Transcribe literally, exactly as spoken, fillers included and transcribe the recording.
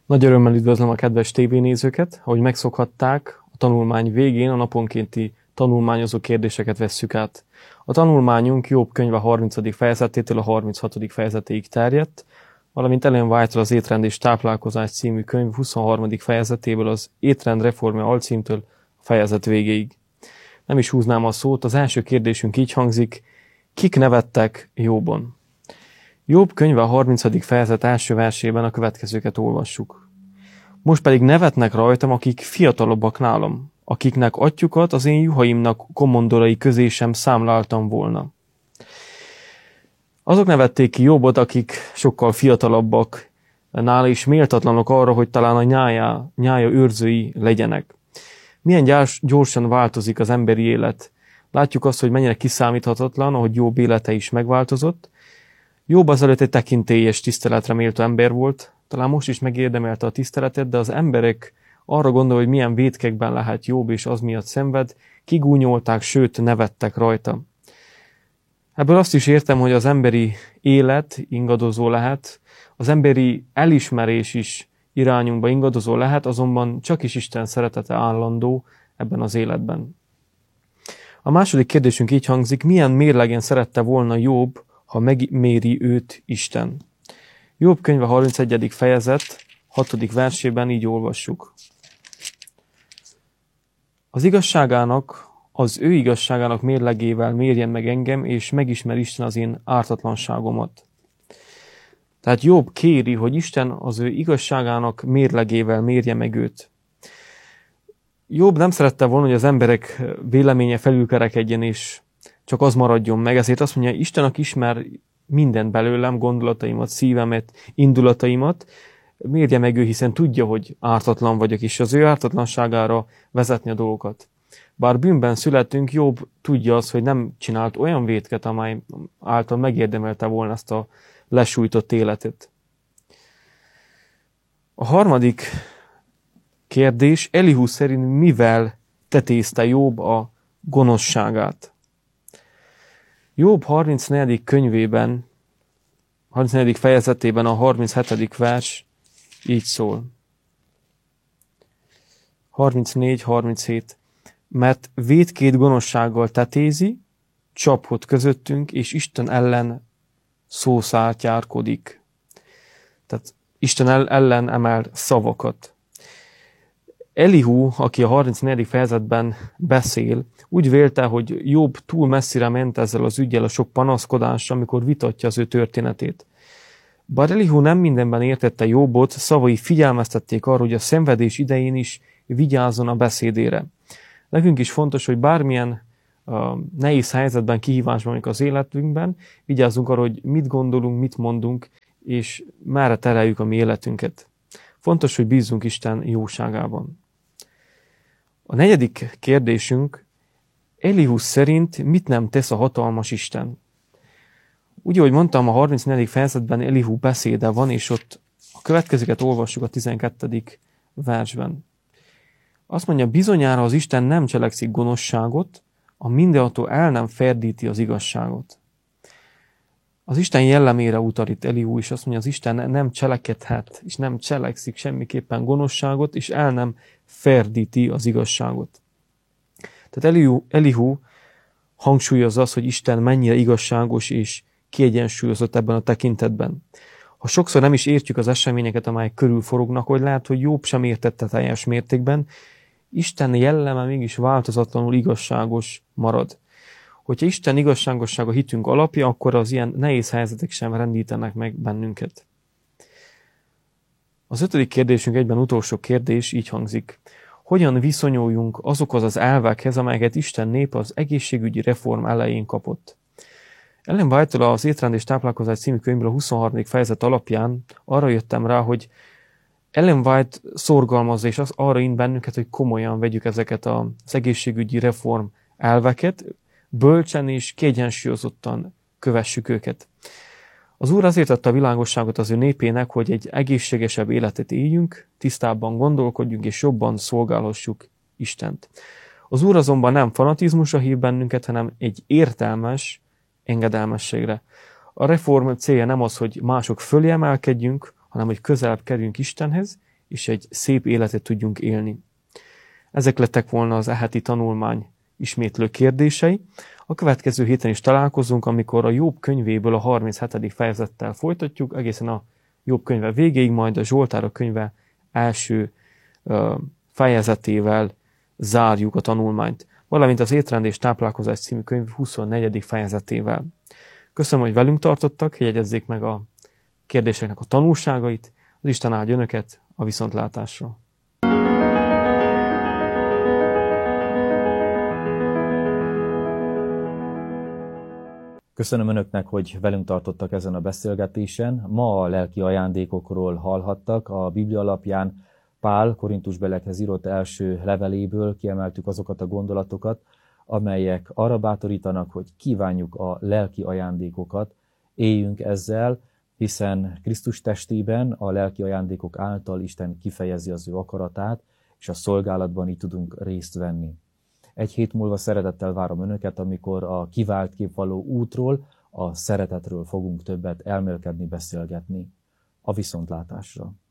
Nagy örömmel üdvözlöm a kedves tévénézőket, ahogy megszokhatták, a tanulmány végén a naponkénti tanulmányozó kérdéseket vesszük át. A tanulmányunk Jobb könyve harmincadik fejezetétől a harminchatodik fejezetéig terjedt, valamint Ellen White-tól az Étrend és táplálkozás című könyv huszonharmadik fejezetéből az Étrend reformja alcímtől a fejezet végéig. Nem is húznám a szót, az első kérdésünk így hangzik: kik nevettek Jobbon? Jobb könyve a harmincadik fejezet első versében a következőket olvassuk. Most pedig nevetnek rajtam, akik fiatalabbak nálam, akiknek atyukat az én juhaimnak komondorai közé sem számláltam volna. Azok nevették ki Jobbot, akik sokkal fiatalabbak nála, és méltatlanok arra, hogy talán a nyája, nyája őrzői legyenek. Milyen gyárs, gyorsan változik az emberi élet. Látjuk azt, hogy mennyire kiszámíthatatlan, ahogy Jobb élete is megváltozott. Jobb azelőtt egy tekintélyes, tiszteletre méltó ember volt, talán most is megérdemelte a tiszteletet, de az emberek arra gondol, hogy milyen vétkekben lehet Jobb, és az miatt szenved, kigúnyolták, sőt nevettek rajta. Ebből azt is értem, hogy az emberi élet ingadozó lehet, az emberi elismerés is irányunkba ingadozó lehet, azonban csak is Isten szeretete állandó ebben az életben. A második kérdésünk így hangzik: milyen mérlegen szerette volna Jobb, ha megméri őt Isten? Jobb könyve harmincegyedik fejezet hatodik versében így olvassuk. Az igazságának, az ő igazságának mérlegével mérjen meg engem, és megismer Isten az én ártatlanságomat. Tehát Jobb kéri, hogy Isten az ő igazságának mérlegével mérje meg őt. Jobb nem szerette volna, hogy az emberek véleménye felülkerekedjen, és csak az maradjon meg, ezért azt mondja, Isten, aki ismer mindent belőlem, gondolataimat, szívemet, indulataimat, mérje meg ő, hiszen tudja, hogy ártatlan vagyok, és az ő ártatlanságára vezetni a dolgokat. Bár bűnben születünk, Jobb tudja azt, hogy nem csinált olyan vétket, amely által megérdemelte volna ezt a lesújtott életet. A harmadik kérdés: Elihu szerint mivel tetézte Jobb a gonoszságát? Jobb harmincnegyedik könyvében, harmincnegyedik fejezetében a harminchetedik vers így szól. harmincnégy harminchét. Mert vétkét gonoszsággal tetézi, csapott közöttünk, és Isten ellen szószártyárkodik. Tehát Isten ellen emel szavakat. Elihu, aki a harmincnegyedik fejezetben beszél, úgy vélte, hogy Jobb túl messzire ment ezzel az üggyel, a sok panaszkodással, amikor vitatja az ő történetét. Bár Elihu nem mindenben értette Jobbot, szavai figyelmeztették arra, hogy a szenvedés idején is vigyázzon a beszédére. Nekünk is fontos, hogy bármilyen uh, nehéz helyzetben, kihívásban vagyunk az életünkben, vigyázzunk arra, hogy mit gondolunk, mit mondunk, és merre tereljük a mi életünket. Fontos, hogy bízzunk Isten jóságában. A negyedik kérdésünk: Elihu szerint mit nem tesz a hatalmas Isten? Úgy, ahogy mondtam, a harmincnegyedik fejezetben Elihu beszéde van, és ott a következőket olvassuk a tizenkettedik versben. Azt mondja, bizonyára az Isten nem cselekszik gonoszságot, a mindenható el nem ferdíti az igazságot. Az Isten jellemére utal itt Elihu, és azt mondja, az Isten nem cselekedhet, és nem cselekszik semmiképpen gonoszságot, és el nem ferdíti az igazságot. Tehát Elihu, Elihu hangsúlyozza azt, hogy Isten mennyire igazságos és kiegyensúlyozott ebben a tekintetben. Ha sokszor nem is értjük az eseményeket, amelyek körülforognak, hogy lehet, hogy Jobb sem értette teljes mértékben, Isten jelleme mégis változatlanul igazságos marad. Hogyha Isten igazságossága hitünk alapja, akkor az ilyen nehéz helyzetek sem rendítenek meg bennünket. Az ötödik kérdésünk egyben utolsó kérdés így hangzik. Hogyan viszonyuljunk azokhoz az elvekhez, amelyeket Isten népe az egészségügyi reform elején kapott? Ellen White-tól az Étrend és táplálkozás című könyvből a huszonharmadik fejezet alapján arra jöttem rá, hogy Ellen White szorgalmazza, és az arra int bennünket, hogy komolyan vegyük ezeket az egészségügyi reform elveket, bölcsen és kiegyensúlyozottan kövessük őket. Az Úr azért adta a világosságot az ő népének, hogy egy egészségesebb életet éljünk, tisztábban gondolkodjunk és jobban szolgálhassuk Istent. Az Úr azonban nem fanatizmusra hív bennünket, hanem egy értelmes engedelmességre. A reform célja nem az, hogy mások fölé emelkedjünk, hanem hogy közelebb kerüljünk Istenhez, és egy szép életet tudjunk élni. Ezek lettek volna az e heti tanulmány ismétlő kérdései. A következő héten is találkozunk, amikor a Jobb könyvéből a harminchetedik fejezettel folytatjuk, egészen a Jobb könyve végéig, majd a Zsoltárok könyve első uh, fejezetével zárjuk a tanulmányt, valamint az Étrend és táplálkozás című könyv huszonnegyedik fejezetével. Köszönöm, hogy velünk tartottak, jegyezzék meg a kérdéseknek a tanulságait, az Isten áldja önöket a viszontlátásra. Köszönöm önöknek, hogy velünk tartottak ezen a beszélgetésen. Ma a lelki ajándékokról hallhattak. A Biblia alapján Pál Korintusbeliekhez írott első leveléből kiemeltük azokat a gondolatokat, amelyek arra bátorítanak, hogy kívánjuk a lelki ajándékokat, éljünk ezzel, hiszen Krisztus testében a lelki ajándékok által Isten kifejezi az ő akaratát, és a szolgálatban így tudunk részt venni. Egy hét múlva szeretettel várom önöket, amikor a kiváltképp való útról, a szeretetről fogunk többet elmélkedni, beszélgetni. A viszontlátásra!